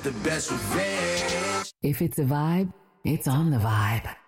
The best revenge. If it's a vibe, it's on the vibe.